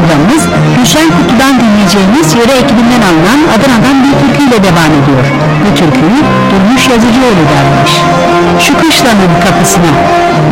programımız Gülşen Kutu'dan dinleyeceğimiz yöre ekibinden alınan Adana'dan bir türküyle devam ediyor. Bu türküyü Durmuş Yazıcıoğlu derlemiş. Şu kışlanın kapısına